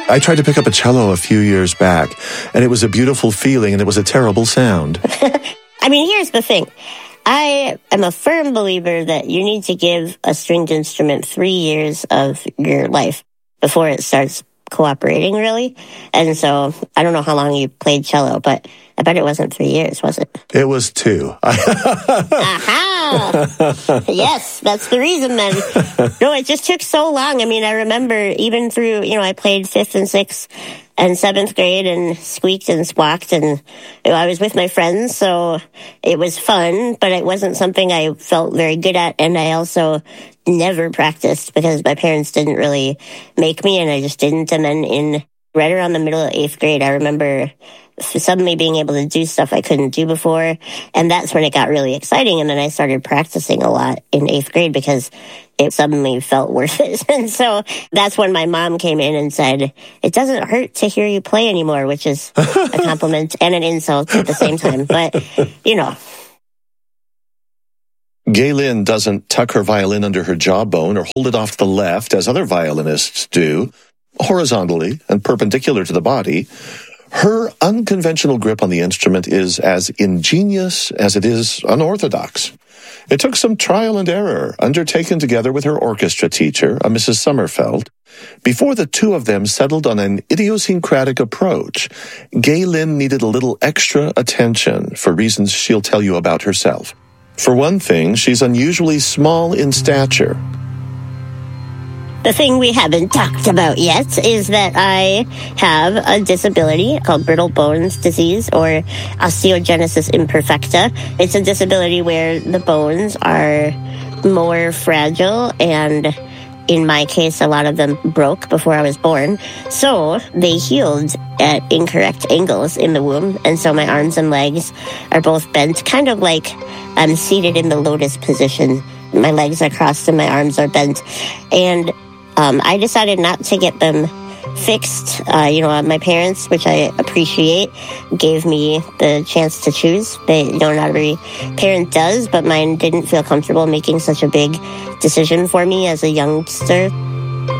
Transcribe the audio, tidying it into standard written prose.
I tried to pick up a cello a few years back, and it was a beautiful feeling, and it was a terrible sound. I mean, here's the thing. I am a firm believer that you need to give a stringed instrument 3 years of your life before it starts cooperating, really. And so I don't know how long you played cello, but I bet it wasn't 3 years, was it? It was 2. Aha! Yes, that's the reason then. No, it just took so long. I mean, I remember even through, I played 5th and 6th and 7th grade and squeaked and squawked, and I was with my friends, so it was fun, but it wasn't something I felt very good at, and I also never practiced because my parents didn't really make me, and I just didn't. And then right around the middle of 8th grade, I remember suddenly being able to do stuff I couldn't do before, and that's when it got really exciting. And then I started practicing a lot in 8th grade because it suddenly felt worth it. And so that's when my mom came in and said, "It doesn't hurt to hear you play anymore," which is a compliment and an insult at the same time. But, Gaylyn doesn't tuck her violin under her jawbone or hold it off to the left as other violinists do, horizontally and perpendicular to the body. Her unconventional grip on the instrument is as ingenious as it is unorthodox. It took some trial and error, undertaken together with her orchestra teacher, a Mrs. Sommerfeld, before the two of them settled on an idiosyncratic approach. Gaylyn needed a little extra attention for reasons she'll tell you about herself. For one thing, she's unusually small in stature. The thing we haven't talked about yet is that I have a disability called brittle bones disease, or osteogenesis imperfecta. It's a disability where the bones are more fragile, and in my case, a lot of them broke before I was born. So they healed at incorrect angles in the womb, and so my arms and legs are both bent, kind of like I'm seated in the lotus position. My legs are crossed and my arms are bent. And I decided not to get them fixed. My parents, which I appreciate, gave me the chance to choose. Not every parent does, but mine didn't feel comfortable making such a big decision for me as a youngster.